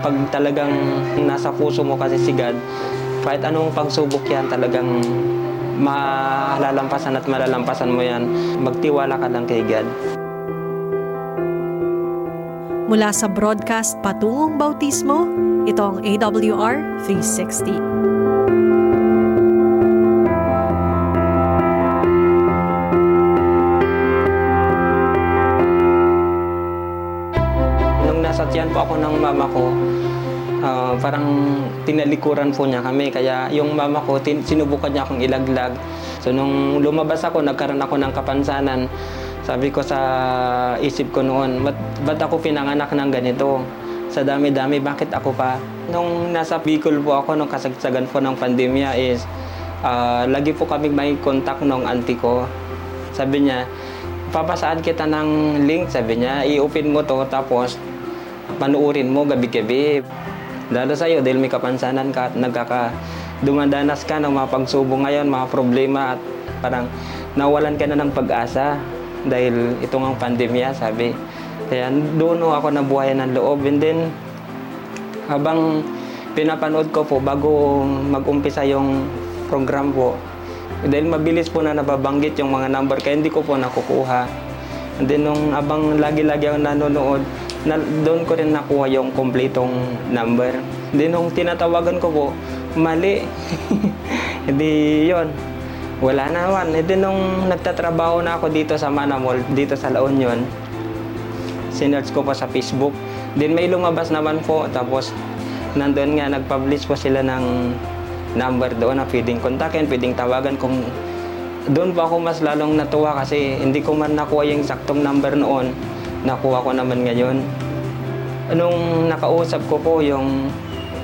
Pag talagang nasa puso mo kasi si God, kahit anong pagsubok yan, talagang malalampasan at malalampasan mo yan. Magtiwala ka lang kay God. Mula sa broadcast Patungong Bautismo, ito ang AWR 360. Nasa tiyan po ako ng mama ko, parang tinalikuran po niya kami. Kaya yung mama ko, sinubukan niya akong ilaglag. So nung lumabas ako, nagkaroon ako ng kapansanan. Sabi ko sa isip ko noon, ba't ako pinanganak ng ganito? Sa dami-dami, bakit ako pa? Nung nasa Bicol po ako, nung kasagsagan po ng pandemya is, lagi po kami may contact ng auntie ko. Sabi niya, papasaan kita ng link, sabi niya, i-open mo to, tapos panuurin mo gabi-gabi. Lalo sa'yo, dahil may kapansanan ka at dumadanas ka ng mga pagsubok ngayon, mga problema, at parang nawalan ka na ng pag-asa dahil itong ang pandemya, sabi. Kaya doon ako nabuhayan ng loob. And then, habang pinapanood ko po, bago mag-umpisa yung program po, dahil mabilis po na nababanggit yung mga number, kaya hindi ko po nakukuha. And then, nung abang lagi-lagi ako nanonood, doon ko rin nakuha yung kompletong number. Then nung tinatawagan ko po, mali. Hindi yun. Wala naman. Then nung nagtatrabaho na ako dito sa Manamol, dito sa La Union, sinearch ko po sa Facebook. Then may lumabas naman po. Tapos nandun nga, nag-publish po sila ng number doon na pwedeng kontakin, pwedeng tawagan. Kung doon po ako mas lalong natuwa kasi hindi ko man nakuha yung saktong number noon. Nakuha ko naman ngayon. Nung nakausap ko po yung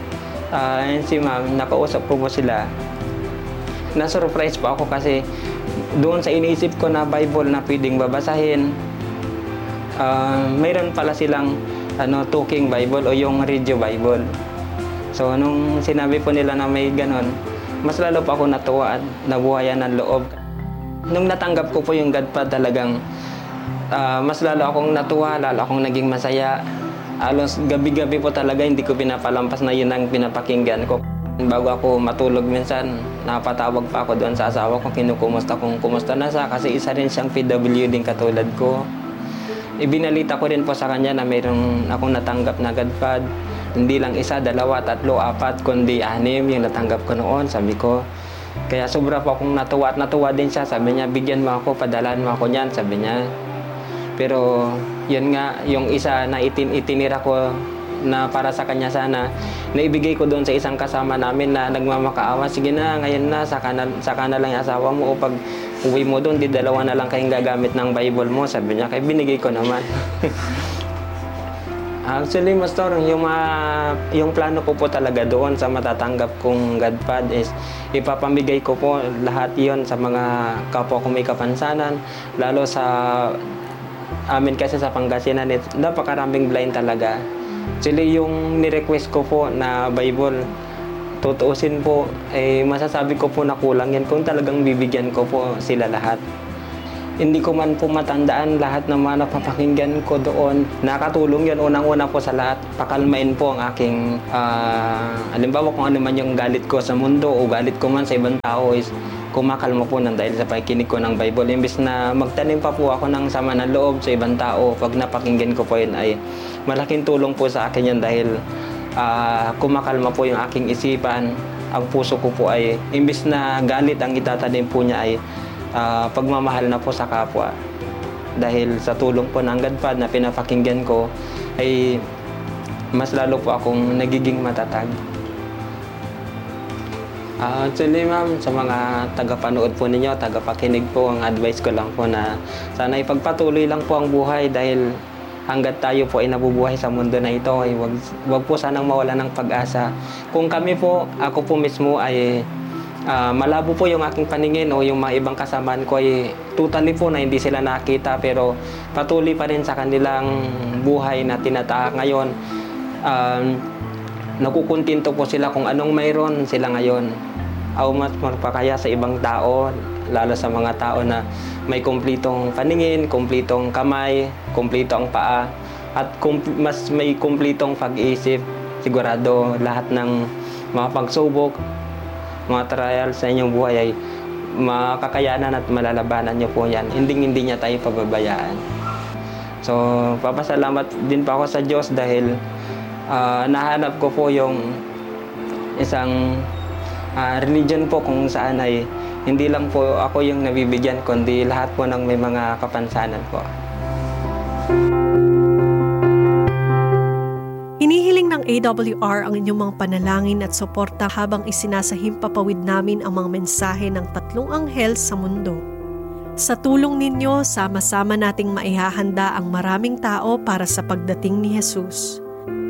si ma'am, nakausap ko po sila. Na-surprise po ako kasi doon sa iniisip ko na Bible na pwedeng babasahin, mayroon pala silang talking Bible o yung radio Bible. So nung sinabi po nila na may ganon, mas lalo pa ako natuwa at nabuhayan ng loob. Nung natanggap ko po yung God pa, talagang mas lalo akong natuwa, lalo akong naging masaya. Alos gabi-gabi po talaga hindi ko pinapalampas na yun ang pinapakinggan ko. Bago ako matulog minsan, napatawag pa ako doon sa asawa ko, kinukumusta kung kumusta na siya kasi isa rin siyang PWD katulad ko. Ibinalita ko rin po sa kanya na mayroong akong natanggap na Godpad. Hindi lang isa, dalawa, tatlo, apat, kundi 6 yung natanggap ko noon, sabi ko. Kaya sobra po akong natuwa at natuwa din siya. Sabi niya, bigyan mo ako, padalan mo ako niyan, sabi niya. Pero yun nga, yung isa na itinira ko na para sa kanya sana, naibigay ko doon sa isang kasama namin na nagmamakaawa. Sige na, ngayon na, saka na lang yung asawa mo. O pag uwi mo doon, di dalawa na lang kayong gagamit ng Bible mo. Sabi niya, kaya binigay ko naman. Actually, Pastor, yung plano ko po talaga doon sa matatanggap kong Godpad is ipapamigay ko po lahat yon sa mga kapwa ko may kapansanan, lalo sa amin kasi sa Pangasinan, napakaraming blind talaga. Actually, yung ni-request ko po na Bible, tutuusin po, masasabi ko po na kulang yan kung talagang bibigyan ko po sila lahat. Hindi ko man po matandaan lahat ng mga napapakinggan ko doon. Nakatulong yan unang-una po sa lahat. Pakalmain po ang aking, halimbawa kung ano man yung galit ko sa mundo o galit ko man sa ibang tao is kumakalma po nang dahil sa pakikinig ko ng Bible. Imbis na magtanim pa po ako ng sama ng loob sa ibang tao, pag napakinggan ko po yun ay malaking tulong po sa akin yan dahil kumakalma po yung aking isipan. Ang puso ko po ay, imbis na galit ang itatanim po niya ay pagmamahal na po sa kapwa. Dahil sa tulong po ng Godpad na pinapakinggan ko ay mas lalo po akong nagiging matatag. Actually ma'am, sa mga tagapanood po ninyo, tagapakinig po, ang advice ko lang po na sana ipagpatuloy lang po ang buhay dahil hanggat tayo po ay nabubuhay sa mundo na ito ay wag po sanang mawala ng pag-asa. Kung kami po, ako po mismo ay malabo po yung aking paningin o yung mga ibang kasamaan ko ay totally po na hindi sila nakita pero patuloy pa rin sa kanilang buhay na tinatahak ngayon. Nakukuntinto po sila kung anong mayroon sila ngayon. How much more pa kaya sa ibang tao, lalo sa mga tao na may kumplitong paningin, kumplitong kamay, kumplito ang paa, at mas may kumplitong pag-iisip. sigurado lahat ng mga pagsubok, mga trial sa inyong buhay ay makakayanan at malalabanan niyo po yan. Hindi niya tayo pababayaan. So, papasalamat din pa ako sa Diyos dahil nahanap ko po yung isang religion po kung saan ay hindi lang po ako yung nabibigyan, kundi lahat po ng may mga kapansanan po. Hinihiling ng AWR ang inyong mga panalangin at suporta habang isinasahimpapawid namin ang mga mensahe ng tatlong anghel sa mundo. Sa tulong ninyo, sama-sama nating maihahanda ang maraming tao para sa pagdating ni Jesus.